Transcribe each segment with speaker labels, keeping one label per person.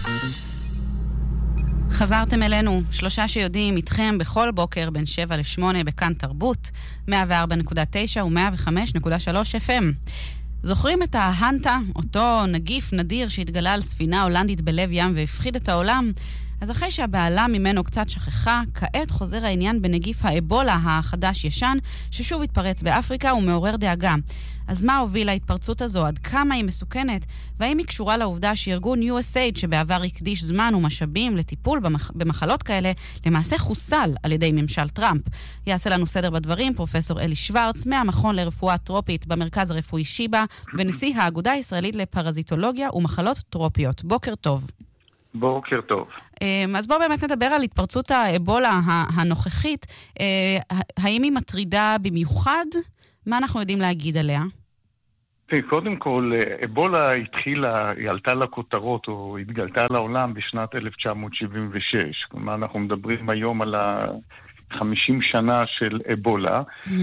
Speaker 1: חזרתם אלינו, 3 שיודעים איתכם בכל בוקר בין 7 ל-8 בכאן תרבות, 104.9 ו-105.3 FM. זוכרים את ההנטה, אותו נגיף נדיר שהתגלה על ספינה הולנדית בלב ים והפחיד את העולם? אז אחרי שהבעלה ממנו קצת שכחה, כעת חוזר העניין בנגיף האבולה החדש-ישן, ששוב התפרץ באפריקה ומעורר דאגה. אז מה הוביל להתפרצות הזו? עד כמה היא מסוכנת? והאם היא קשורה לעובדה שארגון USAID, שבעבר הקדיש זמן ומשאבים לטיפול במחלות כאלה, למעשה חוסל על ידי ממשל טראמפ? יעשה לנו סדר בדברים פרופסור אלי שוורץ, מהמכון לרפואה טרופית במרכז הרפואי שיבא, ונשיא האגודה הישראלית לפרזיטולוגיה ומחלות טרופיות. בוקר טוב.
Speaker 2: בוקר טוב.
Speaker 1: אז בואו באמת נדבר על התפרצות האבולה הנוכחית. האם היא מטרידה במיוחד? מה אנחנו יודעים להגיד עליה?
Speaker 2: קודם כל, אבולה התחילה, היא עלתה לכותרות או התגלתה לעולם בשנת 1976. כלומר, אנחנו מדברים היום על 50 שנה של אבולה,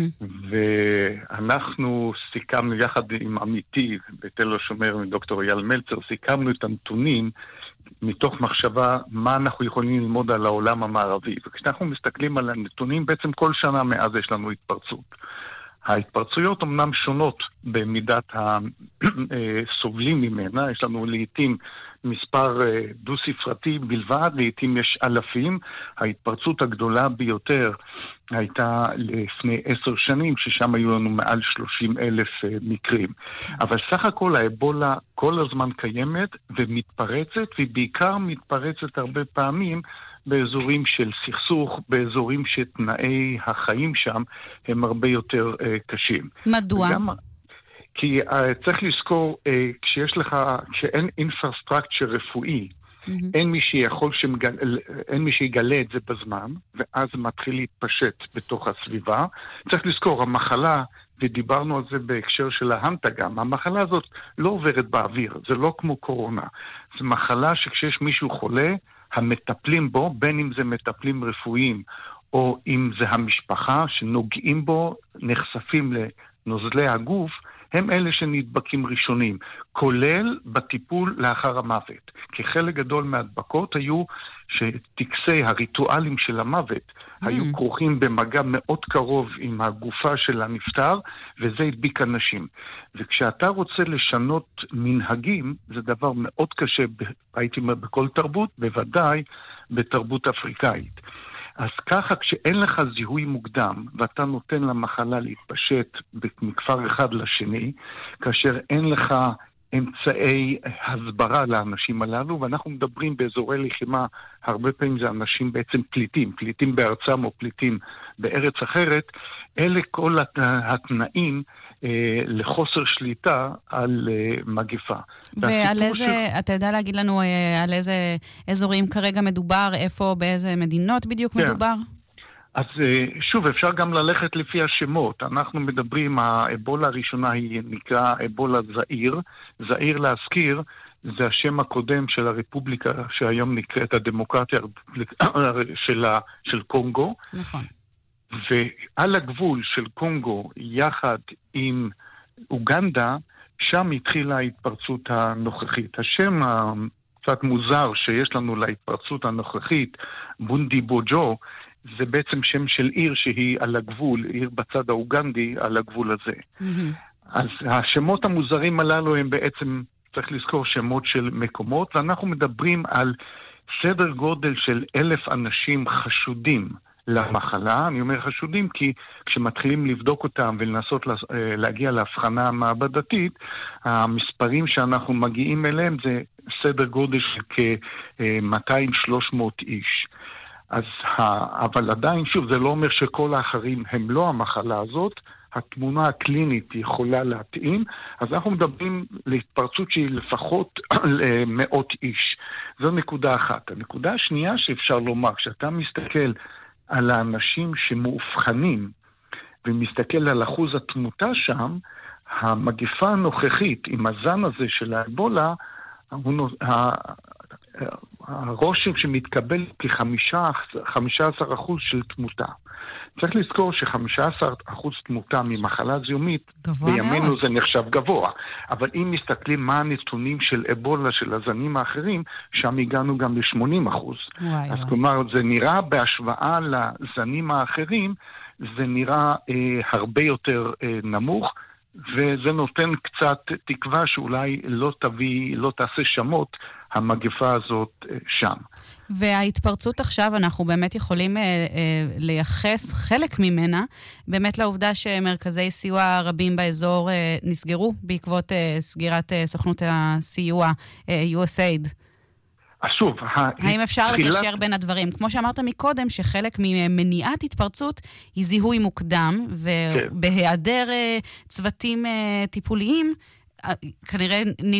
Speaker 2: ואנחנו סיכמנו יחד עם עמיתי בתל השומר, מדוקטור אייל מלצר, סיכמנו את הנתונים מתוך מחשבה מה אנחנו יכולים ללמוד על העולם המערבי. וכשאנחנו מסתכלים על הנתונים, בעצם כל שנה מאז יש לנו התפרצות. ההתפרצויות אמנם שונות במידת הסובלים ממנה, יש לנו לעתים מספר דו-ספרתי בלבד, לעתים יש אלפים. ההתפרצות הגדולה ביותר הייתה לפני 10 שנים, ששם היו לנו מעל 30,000 מקרים. אבל סך הכל האבולה כל הזמן קיימת ומתפרצת, והיא בעיקר מתפרצת הרבה פעמים באזורים של סכסוך, באזורים שתנאי החיים שם הם הרבה יותר קשים.
Speaker 1: מדוע?
Speaker 2: כי צריך לזכור, כשאין אינפרסטרקצ'ר רפואי, אין מי שיגלה את זה בזמן, ואז מתחיל להתפשט בתוך הסביבה. צריך לזכור, המחלה, ודיברנו על זה בהקשר של ההנטה גם, המחלה הזאת לא עוברת באוויר, זה לא כמו קורונה. זו מחלה שכשיש מישהו חולה, המטפלים בו, בין אם זה מטפלים רפואיים, או אם זה המשפחה שנוגעים בו, נחשפים לנוזלי הגוף, הם אלה שנדבקים ראשונים, כולל בטיפול לאחר המוות. כי חלק גדול מהדבקות היו שטקסי הריטואלים של המוות היו כרוכים במגע מאוד קרוב עם הגופה של הנפטר, וזה הדביק אנשים. וכשאתה רוצה לשנות מנהגים, זה דבר מאוד קשה, הייתי אומר בכל תרבות, בוודאי בתרבות אפריקאית. אז ככה, כשאין לך זיהוי מוקדם, ואתה נותן למחלה להתפשט מכפר אחד לשני, כאשר אין לך אמצעי הסברה לאנשים הללו, ואנחנו מדברים באזורי לחימה, הרבה פעמים זה אנשים בעצם פליטים בארצם או פליטים בארץ אחרת, אלה כל התנאים לחוסר שליטה על מגפה.
Speaker 1: ועל איזה, אתה יודע להגיד לנו על איזה אזורים כרגע מדובר, איפה, באיזה מדינות בדיוק מדובר?
Speaker 2: אז שוב, אפשר גם ללכת לפי השמות. אנחנו מדברים, האבולה הראשונה היא נקרא אבולה זעיר. זעיר להזכיר, זה השם הקודם של הרפובליקה, שהיום נקראת הדמוקרטיה של קונגו.
Speaker 1: נכון.
Speaker 2: ועל הגבול של קונגו, יחד עם אוגנדה, שם התחילה ההתפרצות הנוכחית. השם קצת מוזר שיש לנו להתפרצות הנוכחית, בונדי בוג'ו, זה בעצם שם של עיר שהיא על הגבול, עיר בצד האוגנדי על הגבול הזה. אז השמות המוזרים הללו הם בעצם, צריך לזכור, שמות של מקומות, ואנחנו מדברים על סדר גודל של 1,000 אנשים חשודים למחלה. אני אומר חשודים כי כשמתחילים לבדוק אותם ולנסות להגיע להבחנה מעבדתית, המספרים שאנחנו מגיעים אליהם זה סדר גודל של כ-200-300 איש. אז, אבל עדיין, שוב, זה לא אומר שכל האחרים הם לא המחלה הזאת, התמונה הקלינית יכולה להתאים, אז אנחנו מדברים להתפרצות שהיא לפחות למאות איש. זו נקודה אחת. הנקודה השנייה שאפשר לומר, כשאתה מסתכל על האנשים שמאובחנים, ומסתכל על אחוז התמותה שם, המגפה הנוכחית, עם הזן הזה של האבולה, הרושם שמתקבל כ-15% של תמותה. צריך לזכור ש15% תמותה ממחלה זיהומית, בימינו
Speaker 1: מאוד.
Speaker 2: זה נחשב גבוה. אבל אם מסתכלים מה הנתונים של אבולה, של הזנים האחרים, שם הגענו גם ל80%. אז כלומר, זה נראה בהשוואה לזנים האחרים, זה נראה הרבה יותר נמוך, וזה נותן קצת תקווה שאולי לא תעשה שמות המגפה הזאת שם.
Speaker 1: וההתפרצות עכשיו, אנחנו באמת יכולים לייחס חלק ממנה, באמת לעובדה שמרכזי סיוע רבים באזור נסגרו בעקבות סגירת סוכנות הסיוע USAID.
Speaker 2: שוב,
Speaker 1: האם אפשר לקשר בין הדברים? כמו שאמרת מקודם, שחלק ממניעת התפרצות היא זיהוי מוקדם, ובהיעדר צוותים טיפוליים, כנראה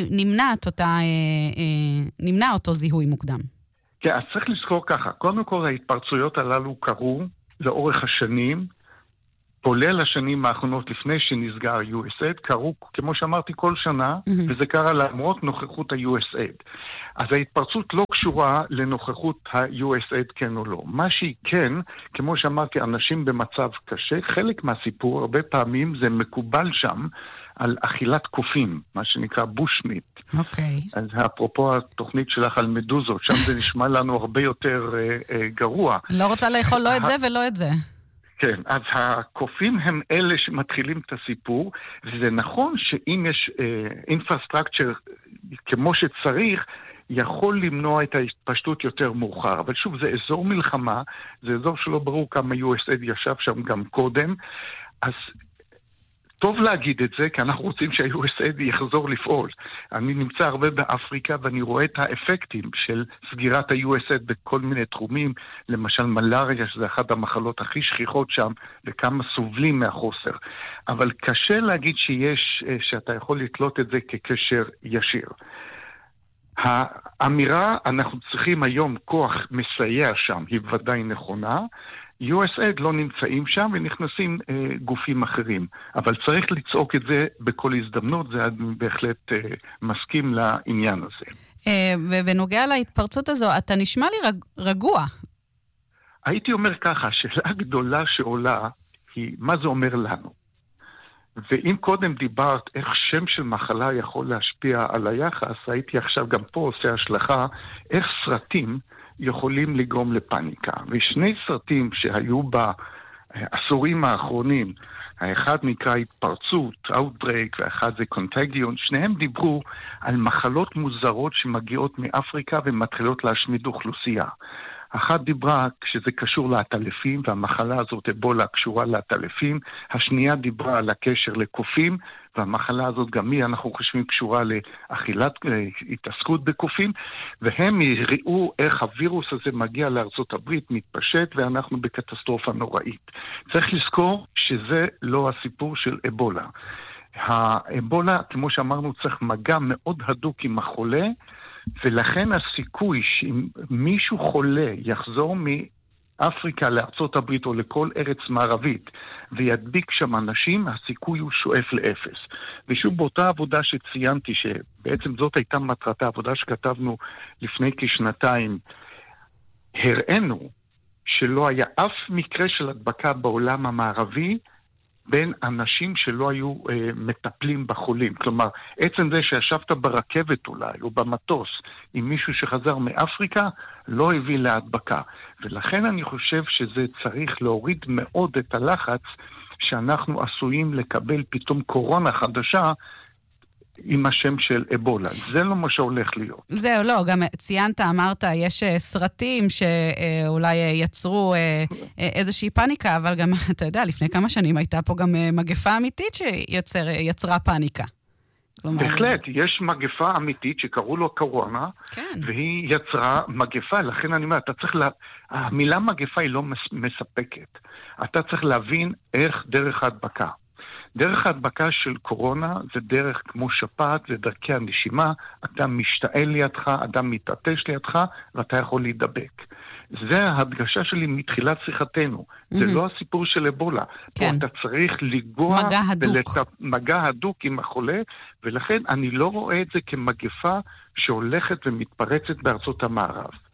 Speaker 1: נמנע אותו זיהוי מוקדם.
Speaker 2: כן, אז צריך לזכור ככה. קודם כל, ההתפרצויות הללו קרו לאורך השנים, כולל השנים האחרונות לפני שנסגר USAID, קרו, כמו שאמרתי, כל שנה, וזה קרה למרות נוכחות ה-USAID. אז ההתפרצות לא קשורה לנוכחות ה-USAID כן או לא. מה שהיא כן, כמו שאמרתי, אנשים במצב קשה, חלק מהסיפור, הרבה פעמים זה מקובל שם, על אכילת קופים, מה שנקרא בושמיט.
Speaker 1: אוקיי.
Speaker 2: אז אפרופו התוכנית שלך על מדוזות, שם זה נשמע לנו הרבה יותר גרוע.
Speaker 1: לא רוצה לאכול לא את זה ולא את זה.
Speaker 2: כן, אז הקופים הם אלה שמתחילים את הסיפור, וזה נכון שאם יש infrastructure כמו שצריך, יכול למנוע את ההתפשטות יותר מאוחר. אבל שוב, זה אזור מלחמה, זה אזור שלא ברור כמה USAID ישב שם גם קודם, אז טוב להגיד את זה, כי אנחנו רוצים שה-USAID יחזור לפעול. אני נמצא הרבה באפריקה, ואני רואה את האפקטים של סגירת ה-USAID בכל מיני תחומים, למשל מלאריה, שזה אחת המחלות הכי שכיחות שם, וכמה סובלים מהחוסר. אבל קשה להגיד שאתה יכול לתלות את זה כקשר ישיר. האמירה, אנחנו צריכים היום כוח מסייע שם, היא ודאי נכונה, USAID לא נמצאים שם ונכנסים גופים אחרים. אבל צריך לצעוק את זה בכל הזדמנות, זה בהחלט מסכים לעניין הזה.
Speaker 1: ובנוגע להתפרצות הזו, אתה נשמע לי רגוע.
Speaker 2: הייתי אומר ככה, שאלה גדולה שעולה היא מה זה אומר לנו. ואם קודם דיברת איך שם של מחלה יכול להשפיע על היחס, הייתי עכשיו גם פה עושה השלכה, איך סרטים יכולים לגרום לפניקה. ושני סרטים שהיו בעשורים האחרונים, האחד נקרא התפרצות, Outbreak, ואחד זה Contagion, שניהם דיברו על מחלות מוזרות שמגיעות מאפריקה ומתחילות להשמיד אוכלוסייה. אחת דיברה כשזה קשור לעטלפים, והמחלה הזאת אבולה קשורה לעטלפים. השנייה דיברה על הקשר לקופים, והמחלה הזאת גם היא, אנחנו חושבים, קשורה לאכילת, התעסקות בקופים, והם יראו איך הווירוס הזה מגיע לארצות הברית, מתפשט, ואנחנו בקטסטרופה נוראית. צריך לזכור שזה לא הסיפור של אבולה. האבולה, כמו שאמרנו, צריך מגע מאוד הדוק עם החולה, ולכן הסיכוי שאם מישהו חולה יחזור מאפריקה לארצות הברית או לכל ארץ מערבית וידביק שם אנשים, הסיכוי הוא שואף לאפס. ושוב, באותה עבודה שציינתי, שבעצם זאת הייתה מטרת העבודה שכתבנו לפני כשנתיים, הראינו שלא היה אף מקרה של הדבקה בעולם המערבי בין אנשים שלא היו מטפלים בחולים. כלומר, עצם זה שישבת ברכבת אולי, או במטוס, עם מישהו שחזר מאפריקה, לא הביא להדבקה. ולכן אני חושב שזה צריך להוריד מאוד את הלחץ, שאנחנו עשויים לקבל פתאום קורונה חדשה, עם השם של אבולה. זה לא מה שהולך להיות.
Speaker 1: זהו, לא, גם ציינת, אמרת, יש סרטים שאולי יצרו איזושהי פאניקה, אבל גם, אתה יודע, לפני כמה שנים הייתה פה גם מגפה אמיתית שיצרה פאניקה.
Speaker 2: בהחלט, יש מגפה אמיתית שקראו לו קורונה,
Speaker 1: כן.
Speaker 2: והיא יצרה מגפה, לכן אני אומר, המילה מגפה היא לא מספקת. אתה צריך להבין איך דרך ההדבקה. דרך ההדבקה של קורונה זה דרך כמו שפעת, זה דרכי הנשימה, אדם משתעל לידך, אדם מתעטש לידך, ואתה יכול להידבק. זה ההדגשה שלי מתחילת שיחתנו. זה לא הסיפור של אבולה.
Speaker 1: כן.
Speaker 2: פה אתה צריך לגוע מגע הדוק עם החולה, ולכן אני לא רואה את זה כמגפה שהולכת ומתפרצת בארצות המערב.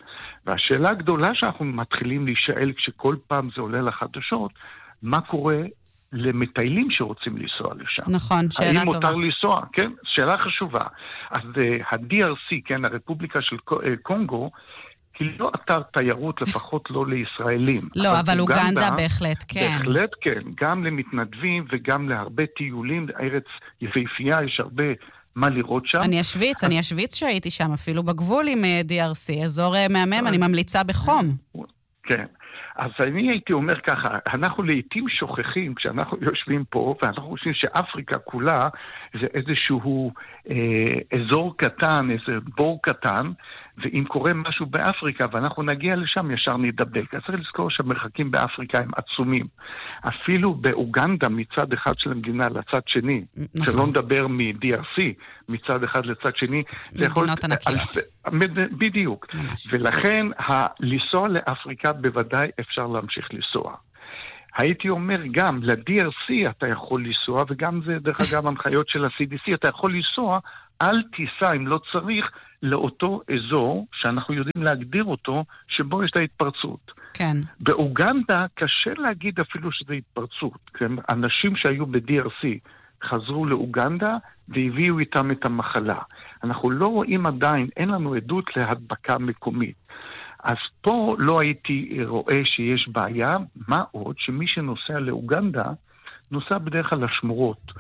Speaker 2: והשאלה הגדולה שאנחנו מתחילים להישאל כשכל פעם זה עולה לחדשות, מה קורה למטיילים שרוצים לנסוע לשם?
Speaker 1: נכון, שאלה טובה.
Speaker 2: האם מותר לנסוע? כן, שאלה חשובה. אז ה-DRC, כן, הרפובליקה של קונגו, היא לא אתר תיירות, לפחות לא לישראלים.
Speaker 1: לא, אבל אוגנדה בהחלט כן.
Speaker 2: בהחלט כן, גם למתנדבים וגם להרבה טיולים, ארץ יפהפייה, יש הרבה מה לראות שם.
Speaker 1: אני אשוויץ שהייתי שם, אפילו בגבול עם DRC, אזור מהמם, אני ממליצה בחום.
Speaker 2: כן. אז אני הייתי אומר ככה, אנחנו לעתים שוכחים כשאנחנו יושבים פה, ואנחנו חושבים שאפריקה כולה זה איזשהו אזור קטן, איזה בור קטן, ואם קורה משהו באפריקה ואנחנו נגיע לשם ישר נדבק. אז צריך לזכור שהמרחקים באפריקה הם עצומים. אפילו באוגנדה מצד אחד של המדינה לצד שני, שלא נדבר מ-DRC מצד אחד לצד שני.
Speaker 1: מדינות ענקיות.
Speaker 2: בדיוק. ולכן לנסוע לאפריקה בוודאי אפשר להמשיך לנסוע. הייתי אומר גם, ל-DRC אתה יכול לנסוע, וגם זה דרך אגב הנחיות של ה-CDC, אתה יכול לנסוע, אל תיסע אם לא צריך, לאותו אזור שאנחנו יודעים להגדיר אותו, שבו יש את ההתפרצות.
Speaker 1: כן.
Speaker 2: באוגנדה קשה להגיד אפילו שזה התפרצות. כן? אנשים שהיו ב-DRC חזרו לאוגנדה והביאו איתם את המחלה. אנחנו לא רואים עדיין, אין לנו עדות להדבקה מקומית. אז פה לא הייתי רואה שיש בעיה, מה עוד שמי שנוסע לאוגנדה נוסע בדרך כלל לשמורות.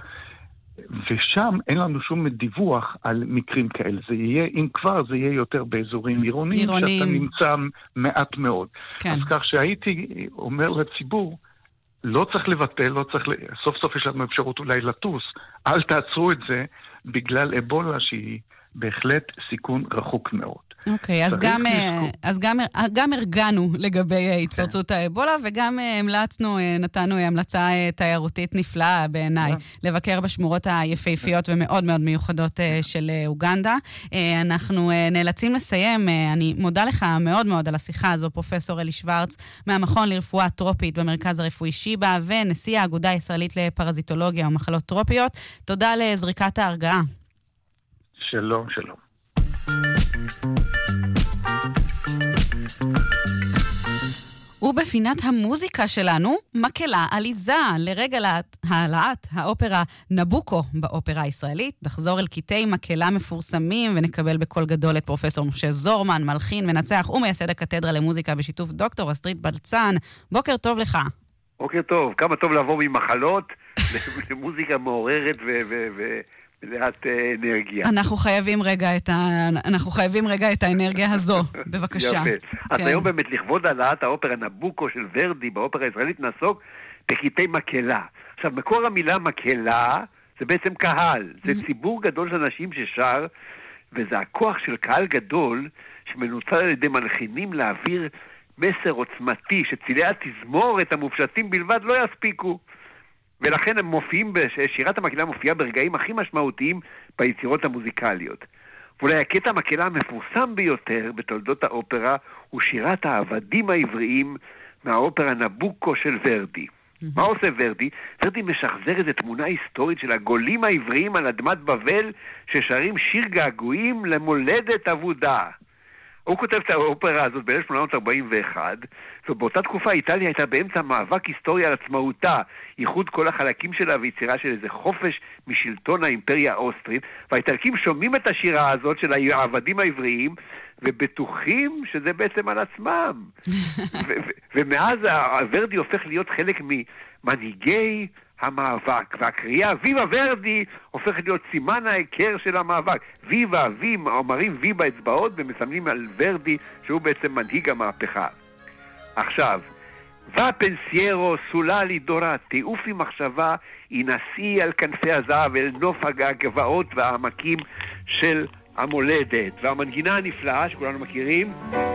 Speaker 2: ושם אין לנו שום דיווח על מקרים כאלה. זה יהיה, אם כבר, זה יהיה יותר באזורים עירוניים, שאתה נמצא מעט מאוד. כן. אז כך שהייתי אומר לציבור, לא צריך לבטל, לא צריך, סוף סוף יש לנו אפשרות אולי לטוס, אל תעצרו את זה בגלל אבולה שהיא בהחלט סיכון רחוק מאוד.
Speaker 1: אוקיי, אז גם הרגענו לגבי התפרצות האבולה, וגם המלצנו, נתנו המלצה תיירותית נפלאה בעיניי, לבקר בשמורות היפהפיות ומאוד מאוד מיוחדות של אוגנדה. אנחנו נאלצים לסיים, אני מודה לך מאוד מאוד על השיחה הזו, פרופסור אלי שוורץ, מהמכון לרפואה טרופית במרכז הרפואי שיבא, ונשיא האגודה הישראלית לפרזיטולוגיה ומחלות טרופיות. תודה לזריקת ההרגעה.
Speaker 2: שלום, שלום.
Speaker 1: ובפינת המוזיקה שלנו, מקהלה עליזה לרגע העלאת האופרה נבוקו באופרה הישראלית. נחזור אל קטעי מקהלה מפורסמים ונקבל בקול גדול את פרופסור משה זורמן, מלחין מנצח ומייסד הקתדרה למוזיקה בשיתוף דוקטור אסטרית בלצן. בוקר טוב לך.
Speaker 3: בוקר טוב, כמה טוב לעבור ממחלות למוזיקה מעוררת ולאט אנרגיה.
Speaker 1: אנחנו חייבים רגע את האנרגיה הזו, בבקשה.
Speaker 3: יפה. אז היום באמת לכבוד העלאת האופרה נבוקו של ורדי באופרה הישראלית נעסוק בקטעי מקהלה. עכשיו, מקור המילה מקהלה זה בעצם קהל. זה ציבור גדול של אנשים ששר, וזה הכוח של קהל גדול שמנוצל על ידי מלחינים להעביר מסר עוצמתי שצילי התזמורת המופשטים בלבד לא יספיקו. ולכן הם מופיעים, שירת המקהלה מופיעה ברגעים הכי משמעותיים ביצירות המוזיקליות. ואולי הקטע המקהלה המפורסם ביותר בתולדות האופרה הוא שירת העבדים העבריים מהאופרה נבוקו של ורדי. מה עושה ורדי? ורדי משחזר איזו תמונה היסטורית של הגולים העבריים על אדמת בבל ששרים שיר געגועים למולדת אבודה. הוא כותב את האופרה הזאת ב-1841, ובאותה תקופה איטליה הייתה באמצע מאבק היסטורי על עצמאותה, ייחוד כל החלקים שלה ויצירה של איזה חופש משלטון האימפריה האוסטרית, והאיטלקים שומעים את השירה הזאת של העבדים העבריים, ובטוחים שזה בעצם על עצמם. ומאז ורדי הופך להיות חלק ממנהיגי המאבק, והקריאה ויבה ורדי הופכת להיות סימן ההיכר של המאבק. ויבה, אומרים וי באצבעות ומסמנים על ורדי שהוא בעצם מנהיג המהפכה. עכשיו, ופנסיירו סוללי דורה, תעוף עם מחשבה, ינסי על כנפי הזהב אל נוף הגבעות והעמקים של המולדת. והמנגינה הנפלאה שכולנו מכירים